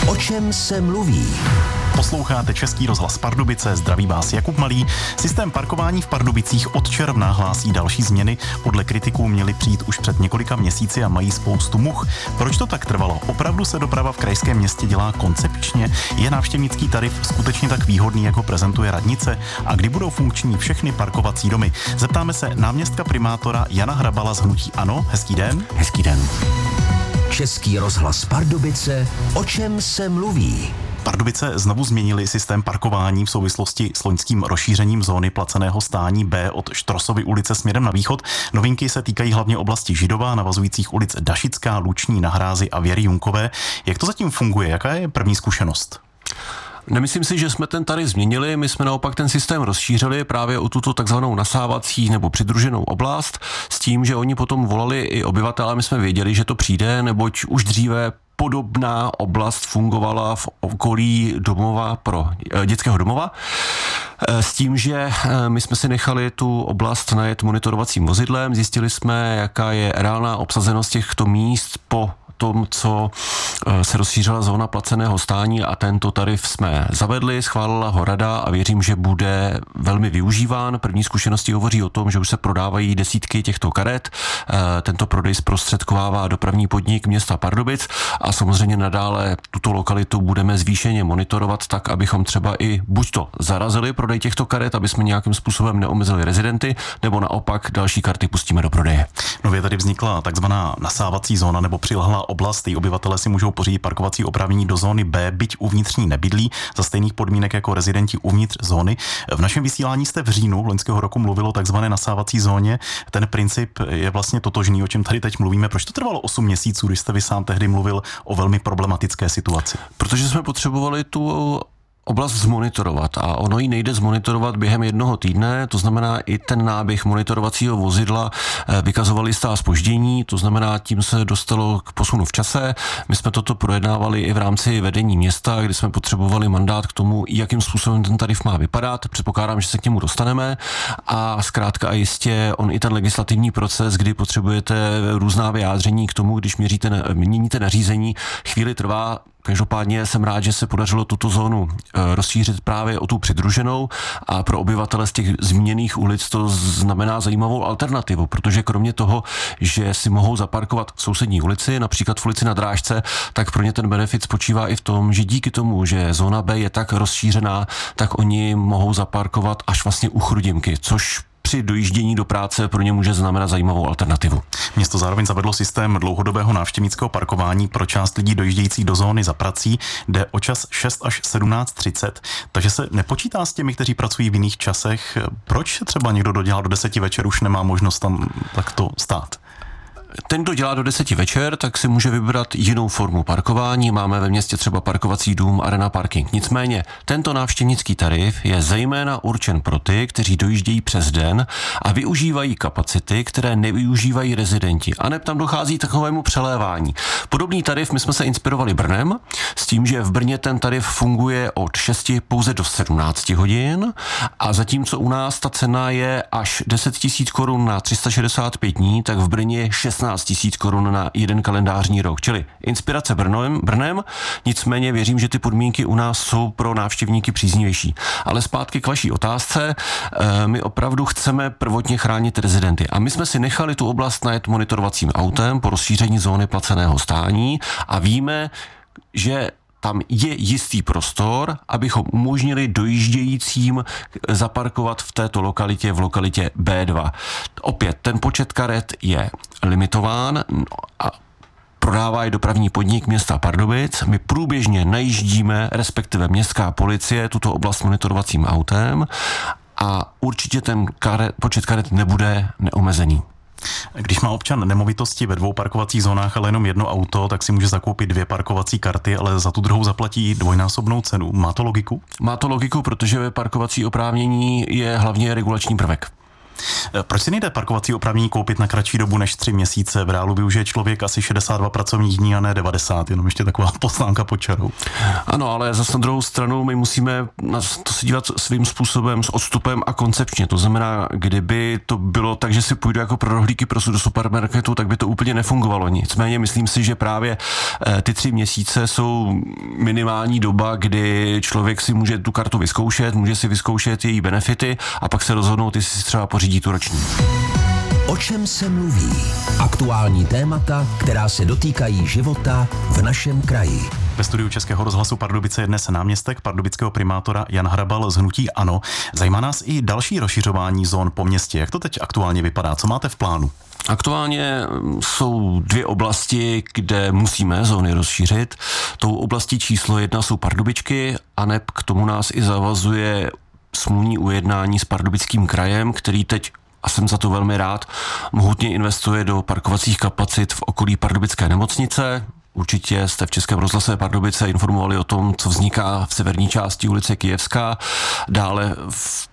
O čem se mluví? Posloucháte Český rozhlas Pardubice, zdraví vás Jakub Malý. Systém parkování v Pardubicích od června hlásí další změny. Podle kritiků měly přijít už před několika měsíci a mají spoustu much. Proč to tak trvalo? Opravdu se doprava v krajském městě dělá koncepčně? Je návštěvnický tarif skutečně tak výhodný, jako prezentuje radnice? A kdy budou funkční všechny parkovací domy? Zeptáme se náměstka primátora Jana Hrabala z hnutí ANO. Hezký den. Hezký den. Český rozhlas Pardubice, o čem se mluví? Pardubice znovu změnili systém parkování v souvislosti s loňským rozšířením zóny placeného stání B od Štrosovy ulice směrem na východ. Novinky se týkají hlavně oblasti Židova, navazujících ulic Dašická, Luční, Na Hrázi a Věry Junkové. Jak to zatím funguje? Jaká je první zkušenost? Nemyslím si, že jsme ten tarif změnili, my jsme naopak ten systém rozšířili právě o tuto takzvanou nasávací nebo přidruženou oblast s tím, že oni potom volali i obyvatele, my jsme věděli, že to přijde, neboť už dříve podobná oblast fungovala v okolí dětského domova, s tím, že my jsme si nechali tu oblast najet monitorovacím vozidlem, zjistili jsme, jaká je reálná obsazenost těchto míst po tom, co se rozšířila zóna placeného stání a tento tarif jsme zavedli, schválila ho rada a věřím, že bude velmi využíván. První zkušenosti hovoří o tom, že už se prodávají desítky těchto karet. Tento prodej zprostředkovává dopravní podnik města Pardubic a samozřejmě nadále tuto lokalitu budeme zvýšeně monitorovat tak, abychom třeba i buď to zarazili prodej těchto karet, aby jsme nějakým způsobem neomezili rezidenty, nebo naopak další karty pustíme do prodeje. Nově tady vznikla takzvaná nasávací zóna nebo přilehlá oblast. Její obyvatelé si můžou pořídit parkovací oprávnění do zóny B, byť uvnitř ní nebydlí, za stejných podmínek jako rezidenti uvnitř zóny. V našem vysílání jste v říjnu loňského roku mluvilo o takzvané nasávací zóně. Ten princip je vlastně totožný, o čem tady teď mluvíme. Proč to trvalo 8 měsíců, když jste vy sám tehdy mluvil o velmi problematické situaci? Protože jsme potřebovali tu oblast zmonitorovat a ono ji nejde zmonitorovat během jednoho týdne, to znamená i ten náběh monitorovacího vozidla vykazoval jistá zpoždění, to znamená tím se dostalo k posunu v čase. My jsme toto projednávali i v rámci vedení města, kdy jsme potřebovali mandát k tomu, jakým způsobem ten tarif má vypadat. Předpokládám, že se k němu dostaneme a zkrátka a jistě on i ten legislativní proces, kdy potřebujete různá vyjádření k tomu, když měníte nařízení, chvíli trvá. Každopádně jsem rád, že se podařilo tuto zónu rozšířit právě o tu přidruženou a pro obyvatele z těch zmíněných ulic to znamená zajímavou alternativu, protože kromě toho, že si mohou zaparkovat v sousední ulici, například v ulici Na Drážce, tak pro ně ten benefit spočívá i v tom, že díky tomu, že zóna B je tak rozšířená, tak oni mohou zaparkovat až vlastně u Chrudimky, což při dojíždění do práce pro ně může znamenat zajímavou alternativu. Město zároveň zavedlo systém dlouhodobého návštěvnického parkování pro část lidí dojíždějících do zóny za prací. Jde o čas 6 až 17:30, takže se nepočítá s těmi, kteří pracují v jiných časech. Proč třeba někdo dodělá do 10 večer, už nemá možnost tam takto stát? Ten, kdo dělá do 10 večer, tak si může vybrat jinou formu parkování. Máme ve městě třeba parkovací dům Arena Parking. Nicméně, tento návštěvnický tarif je zejména určen pro ty, kteří dojíždějí přes den a využívají kapacity, které nevyužívají rezidenti. A neb tam dochází takovému přelévání. Podobný tarif my jsme se inspirovali Brnem, s tím, že v Brně ten tarif funguje od 6 pouze do 17 hodin a zatímco u nás ta cena je až 10 000 korun na 365 dní, tak v Brně je 16 000 korun na jeden kalendářní rok. Čili inspirace Brnem, nicméně věřím, že ty podmínky u nás jsou pro návštěvníky příznivější. Ale zpátky k vaší otázce, my opravdu chceme prvotně chránit rezidenty. A my jsme si nechali tu oblast najet monitorovacím autem po rozšíření zóny placeného stání a víme, že tam je jistý prostor, abychom umožnili dojíždějícím zaparkovat v této lokalitě, v lokalitě B2. Opět, ten počet karet je limitován a prodává je dopravní podnik města Pardubic. My průběžně najíždíme, respektive městská policie, tuto oblast monitorovacím autem a určitě ten počet karet nebude neomezený. Když má občan nemovitosti ve 2 parkovacích zónách, ale jenom jedno auto, tak si může zakoupit 2 parkovací karty, ale za tu druhou zaplatí dvojnásobnou cenu. Má to logiku? Má to logiku, protože parkovací oprávnění je hlavně regulační prvek. Proč si nejde parkovací oprávnění koupit na kratší dobu než 3 měsíce? V reálu využije člověk asi 62 pracovních dní a ne 90, jenom ještě taková poznámka pod čarou. Ano, ale zase na druhou stranu my musíme na to se dívat svým způsobem s odstupem a koncepčně. To znamená, kdyby to bylo tak, že si půjdu jako pro rohlíky prostě do supermarketu, tak by to úplně nefungovalo. Nicméně myslím si, že právě ty 3 měsíce jsou minimální doba, kdy člověk si může tu kartu vyzkoušet, může si vyzkoušet její benefity a pak se rozhodnout, jestli si třeba pořídí tu roční. O čem se mluví? Aktuální témata, která se dotýkají života v našem kraji. Ve studiu Českého rozhlasu Pardubice je dnes náměstek pardubického primátora Jan Hrabal z hnutí ANO. Zajímá nás i další rozšiřování zón po městě. Jak to teď aktuálně vypadá? Co máte v plánu? Aktuálně jsou 2 oblasti, kde musíme zóny rozšířit. Tou oblastí číslo 1 jsou Pardubičky a neb k tomu nás i zavazuje smluvní ujednání s Pardubickým krajem, který teď, a jsem za to velmi rád, mohutně investuje do parkovacích kapacit v okolí pardubické nemocnice. Určitě jste v Českém rozhlase Pardubice informovali o tom, co vzniká v severní části ulice Kyjevská. Dále v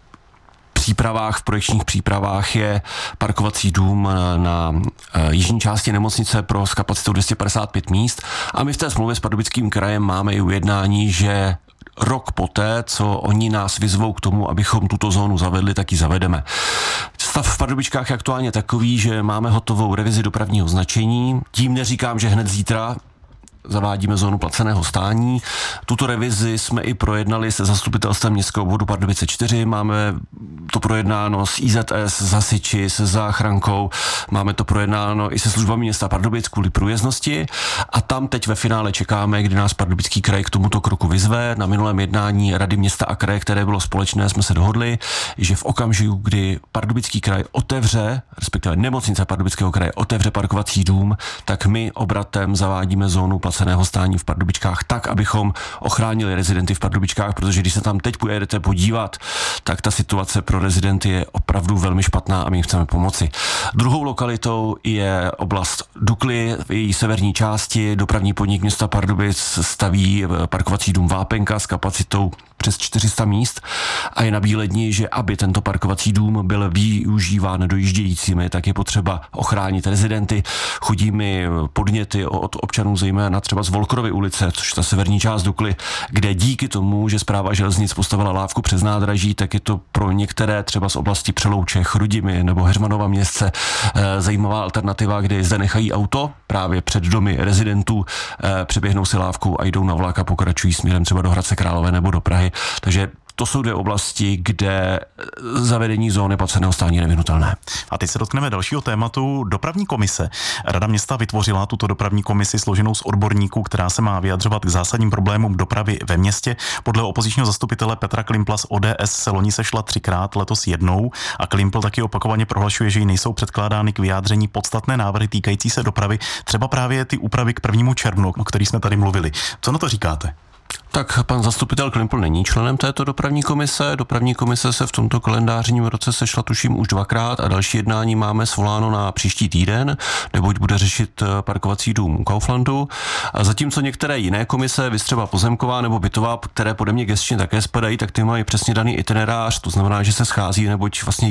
projekčních přípravách je parkovací dům na jižní části nemocnice s kapacitou 255 míst. A my v té smlouvě s Pardubickým krajem máme i ujednání, že rok poté, co oni nás vyzvou k tomu, abychom tuto zónu zavedli, tak ji zavedeme. Stav v Pardubičkách je aktuálně takový, že máme hotovou revizi dopravního značení. Tím neříkám, že hned zítra zavádíme zónu placeného stání. Tuto revizi jsme i projednali se zastupitelstvem městského obvodu Pardubice 4. Máme to projednáno s IZS, s hasiči, se záchrankou. Máme to projednáno i se službami města Pardubic kvůli průjezdnosti. A tam teď ve finále čekáme, kdy nás Pardubický kraj k tomuto kroku vyzve. Na minulém jednání Rady města a kraje, které bylo společné, jsme se dohodli, že v okamžiku, kdy Pardubický kraj otevře, respektive nemocnice Pardubického kraje otevře parkovací dům, tak my obratem zavádíme zónu placeného stání v Pardubičkách tak, abychom ochránili rezidenty v Pardubičkách, protože když se tam teď pojedete podívat, tak ta situace pro rezidenty je opravdu velmi špatná a my jim chceme pomoci. Druhou lokalitou je oblast Dukly, v její severní části. Dopravní podnik města Pardubic staví parkovací dům Vápenka s kapacitou přes 400 míst a je na bíledni, že aby tento parkovací dům byl využíván dojíždějícími, tak je potřeba ochránit rezidenty. Chodí mi podněty od občanů zejména třeba z Volkrovy ulice, což je ta severní část Dukly, kde díky tomu, že Správa železnic postavila lávku přes nádraží, tak je to pro některé třeba z oblasti Přelouče, Chrudimi nebo Heřmanova Městce zajímavá alternativa, kdy zde nechají auto právě před domy rezidentů, přeběhnou si lávku a jdou na vlak a pokračují směrem třeba do Hradce Králové nebo do Prahy. Takže to jsou 2 oblasti, kde zavedení zóny placeného stání je nevyhnutelné. A teď se dotkneme dalšího tématu. Dopravní komise. Rada města vytvořila tuto dopravní komisi složenou z odborníků, která se má vyjadřovat k zásadním problémům dopravy ve městě. Podle opozičního zastupitele Petra Klimpla z ODS se loni sešla 3krát, letos 1 a Klimpl taky opakovaně prohlašuje, že jí nejsou předkládány k vyjádření podstatné návrhy týkající se dopravy, třeba právě ty úpravy k 1. červnu, o kterých jsme tady mluvili. Co na to říkáte? Tak pan zastupitel Klimpl není členem této dopravní komise. Dopravní komise se v tomto kalendářním roce sešla tuším už 2krát a další jednání máme svoláno na příští týden, neboť bude řešit parkovací dům u Kauflandu. A zatímco některé jiné komise, třeba pozemková nebo bytová, které pode mě gesčně také spadají, tak ty mají přesně daný itinerář, to znamená, že se schází, neboť vlastně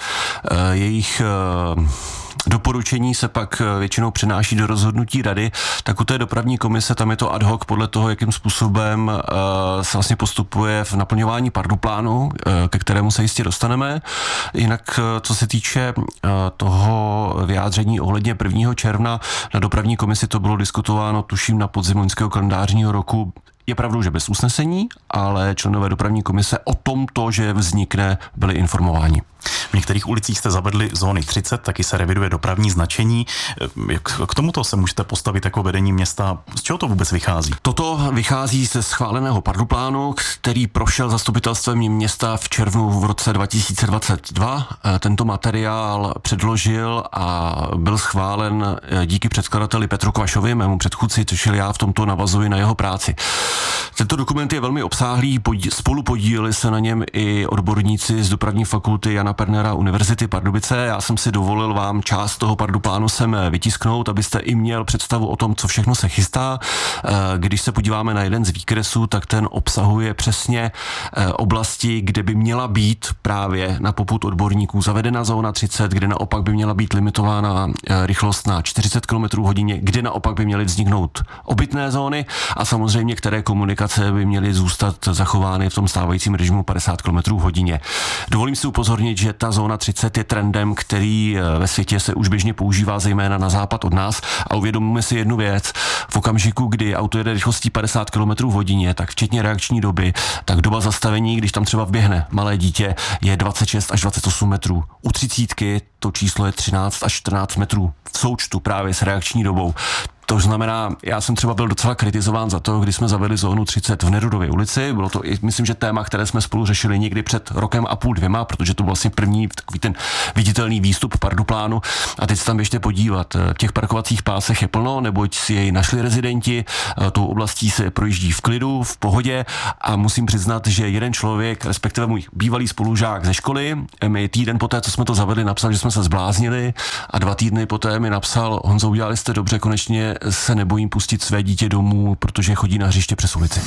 jejich doporučení se pak většinou přenáší do rozhodnutí rady, tak u té dopravní komise tam je to ad hoc podle toho, jakým způsobem se vlastně postupuje v naplňování parduplánu, ke kterému se jistě dostaneme. Jinak, co se týče toho vyjádření ohledně 1. června, na dopravní komisi to bylo diskutováno, tuším, na podzim loňského kalendářního roku. Je pravdou, že bez usnesení, ale členové dopravní komise o tomto, že vznikne, byli informováni. V některých ulicích jste zavedli zóny 30, taky se reviduje dopravní značení. K tomuto se můžete postavit jako vedení města. Z čeho to vůbec vychází? Toto vychází ze schváleného parduplánu, který prošel zastupitelstvem města v červnu v roce 2022. Tento materiál předložil a byl schválen díky předkladateli Petru Kvašovi, mému předchůdci, což já v tomto navazuji na jeho práci. Tento dokument je velmi obsáhlý, spolu podíleli se na něm i odborníci z dopravní fakulty Jana Pernera Univerzity Pardubice. Já jsem si dovolil vám část toho parduplánu sem vytisknout, abyste i měl představu o tom, co všechno se chystá. Když se podíváme na jeden z výkresů, tak ten obsahuje přesně oblasti, kde by měla být právě na popud odborníků zavedena zóna 30, kde naopak by měla být limitována rychlost na 40 km/h, kde naopak by měly vzniknout obytné zóny a samozřejmě, které komunikace by měly zůstat zachovány v tom stávajícím režimu 50 km/h. Dovolím si upozornit, že ta zóna 30 je trendem, který ve světě se už běžně používá zejména na západ od nás a uvědomíme si jednu věc. V okamžiku, kdy auto jede rychlostí 50 km/h, tak včetně reakční doby, tak doba zastavení, když tam třeba vběhne malé dítě, je 26 až 28 metrů. U 30 to číslo je 13 až 14 metrů v součtu právě s reakční dobou. To znamená, já jsem třeba byl docela kritizován za to, když jsme zavedli zónu 30 v Nerudově ulici. Bylo to i, myslím, že téma, které jsme spolu řešili někdy před rokem a půl, 2, protože to byl vlastně první takový ten viditelný výstup parduplánu. A teď se tam ještě podívat. V těch parkovacích pásech je plno, neboť si jej našli rezidenti, tou oblastí se projíždí v klidu, v pohodě a musím přiznat, že jeden člověk, respektive můj bývalý spolužák ze školy, mi týden poté, co jsme to zavedli, napsal, že jsme se zbláznili a 2 týdny poté mi napsal: Honzo, udělali jste dobře, konečně se nebojím pustit své dítě domů, protože chodí na hřiště přes ulici.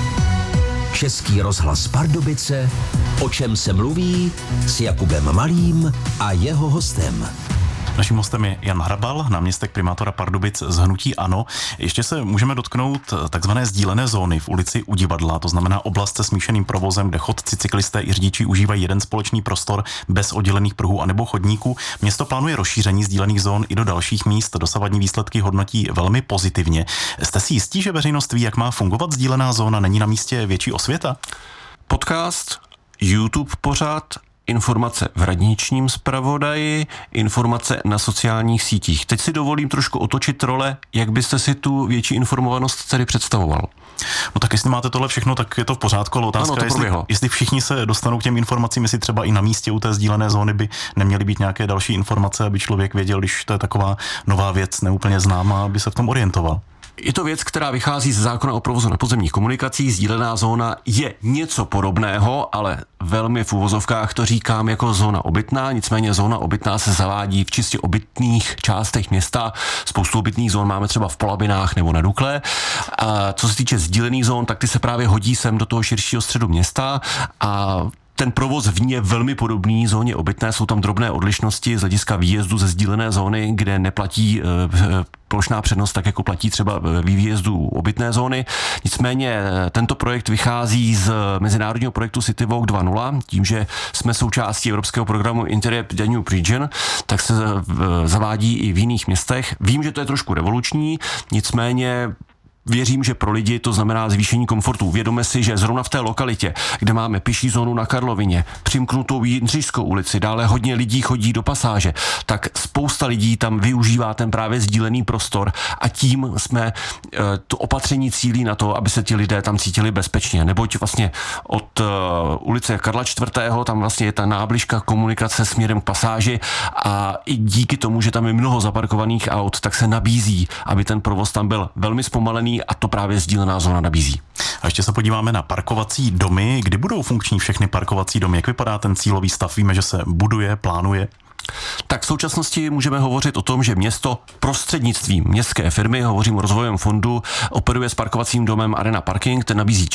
Český rozhlas Pardubice, o čem se mluví, s Jakubem Malým a jeho hostem. Naším hostem je Jan Hrabal, náměstek primátora Pardubic z hnutí ANO. Ještě se můžeme dotknout takzvané sdílené zóny v ulici U divadla, to znamená oblast se smíšeným provozem, kde chodci, cyklisté i řidiči užívají jeden společný prostor bez oddělených pruhů anebo chodníků. Město plánuje rozšíření sdílených zón i do dalších míst. Dosavadní výsledky hodnotí velmi pozitivně. Jste si jistí, že veřejnost ví, jak má fungovat sdílená zóna? Není na místě větší osvěta? Podcast, YouTube pořad, informace v radničním zpravodaji, informace na sociálních sítích. Teď si dovolím trošku otočit role, jak byste si tu větší informovanost tady představoval. No tak jestli máte tohle všechno, tak je to v pořádku, ale otázka je, jestli všichni se dostanou k těm informacím, jestli třeba i na místě u té sdílené zóny by neměly být nějaké další informace, aby člověk věděl, když to je taková nová věc, neúplně známá, aby se v tom orientoval. Je to věc, která vychází ze zákona o provozu na pozemních komunikacích. Sdílená zóna je něco podobného, ale velmi v uvozovkách to říkám jako zóna obytná, nicméně zóna obytná se zavádí v čistě obytných částech města. Spoustu obytných zón máme třeba v Polabinách nebo na Dukle. A co se týče sdílených zón, tak ty se právě hodí sem do toho širšího středu města a ten provoz v ní je velmi podobný zóně obytné, jsou tam drobné odlišnosti z hlediska výjezdu ze sdílené zóny, kde neplatí plošná přednost, tak jako platí třeba výjezdu obytné zóny. Nicméně tento projekt vychází z mezinárodního projektu City Walk 2.0, tím, že jsme součástí evropského programu Interreg Danube Region, tak se zavádí i v jiných městech. Vím, že to je trošku revoluční, nicméně věřím, že pro lidi to znamená zvýšení komfortu. Uvědomme si, že zrovna v té lokalitě, kde máme pěší zónu na Karlovině, přimknutou Jindřišskou ulici, dále hodně lidí chodí do pasáže, tak spousta lidí tam využívá ten právě sdílený prostor a tím jsme to opatření cílí na to, aby se ti lidé tam cítili bezpečně. Neboť vlastně od ulice Karla IV. Tam vlastně je ta nábližka komunikace směrem k pasáži a i díky tomu, že tam je mnoho zaparkovaných aut, tak se nabízí, aby ten provoz tam byl velmi zpomalený a to právě sdílená zóna nabízí. A ještě se podíváme na parkovací domy. Kdy budou funkční všechny parkovací domy? Jak vypadá ten cílový stav? Víme, že se buduje, plánuje. Tak v současnosti můžeme hovořit o tom, že město prostřednictvím městské firmy, hovořím o rozvojovém fondu, operuje s parkovacím domem Arena Parking, ten nabízí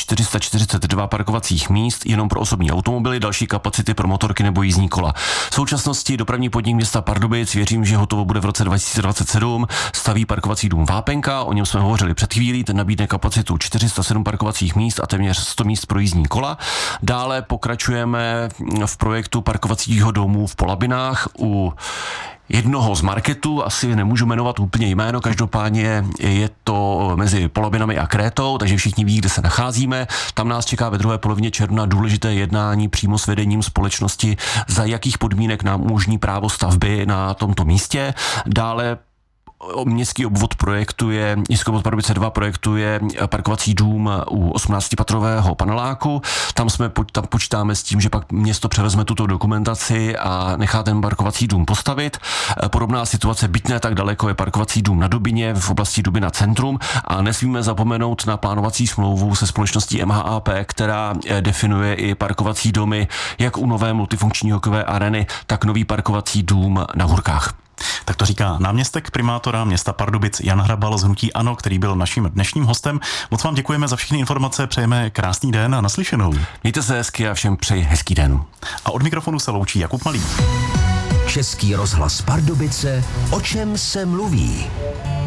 442 parkovacích míst jenom pro osobní automobily, další kapacity pro motorky nebo jízdní kola. V současnosti dopravní podnik města Pardubic, věřím, že hotovo bude v roce 2027, staví parkovací dům Vápenka, o něm jsme hovořili před chvílí, ten nabídne kapacitu 407 parkovacích míst a téměř 100 míst pro jízdní kola. Dále pokračujeme v projektu parkovacího domu v Polabinách u jednoho z marketů, asi nemůžu jmenovat úplně jméno, každopádně je to mezi Polabinami a Krétou, takže všichni ví, kde se nacházíme. Tam nás čeká ve druhé polovině června důležité jednání přímo s vedením společnosti, za jakých podmínek nám umožní právo stavby na tomto místě. Dále Městský obvod projektuje, Městský obvod Pardubice 2 projektuje parkovací dům u 18-patrového paneláku. Tam počítáme s tím, že pak město převezme tuto dokumentaci a nechá ten parkovací dům postavit. Podobná situace, byť ne tak daleko, je parkovací dům na Dobině v oblasti Dubina Centrum a nesmíme zapomenout na plánovací smlouvu se společností MHAP, která definuje i parkovací domy jak u nové multifunkční hokejové areny, tak nový parkovací dům na Hurkách. Tak to říká náměstek primátora města Pardubic Jan Hrabal z hnutí ANO, který byl naším dnešním hostem. Moc vám děkujeme za všechny informace, přejeme krásný den a naslyšenou. Mějte se hezky a všem přeji hezký den. A od mikrofonu se loučí Jakub Malý. Český rozhlas Pardubice, o čem se mluví.